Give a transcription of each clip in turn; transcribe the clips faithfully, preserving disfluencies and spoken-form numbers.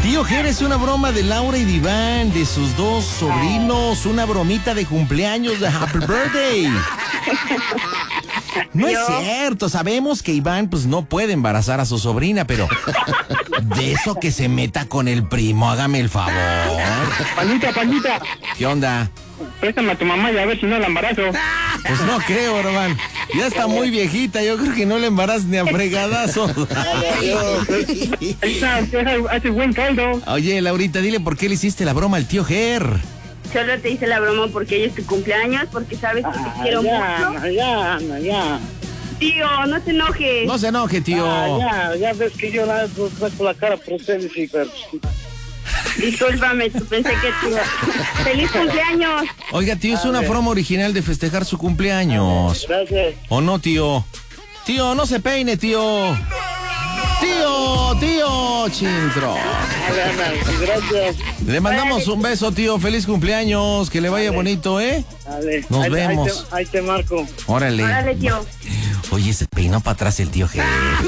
Tío Ger, es una broma de Laura y de Iván, de sus dos sobrinos, una bromita de cumpleaños de Happy Birthday. No es cierto, sabemos que Iván pues no puede embarazar a su sobrina, pero de eso que se meta con el primo, hágame el favor. Panita, Panita. ¿Qué onda? Préstame a tu mamá y a ver si no la embarazo. Pues no creo, hermano. Ya está muy viejita, yo creo que no le embarazas ni a fregadazos. Ahí está, hace buen caldo. Oye, Laurita, dile por qué le hiciste la broma al tío Ger. Solo te hice la broma porque hoy es tu cumpleaños, porque sabes que te Ah, quiero ya, mucho. ya, ya. Tío, no te enojes. No se enoje, tío. Ah, ya, ya ves que yo la saco la cara por ustedes y pero... Discúlpame, tú pensé que tú... ¡Feliz cumpleaños! Oiga, tío, es una forma original de festejar su cumpleaños. Gracias. ¿O no, tío? Tío, no se peine, tío. Tío, tío, Chintro. Gracias. Le mandamos un beso, tío. Feliz cumpleaños. Que le vaya bonito, ¿eh? Dale. Nos ahí, vemos. Ahí te, ahí te marco. Órale. Órale, tío. Oye, se peinó para atrás el tío Ger.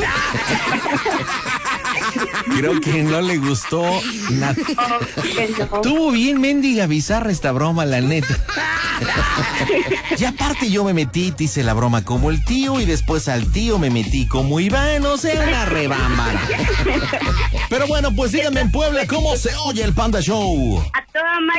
Creo que no le gustó nada. Tuvo bien mendiga bizarra esta broma, la neta. Y aparte yo me metí, te hice la broma como el tío y después al tío me metí como Iván, o sea, una rebámbara. Pero bueno, pues díganme en Puebla cómo se oye el Panda Show. A toda máquina.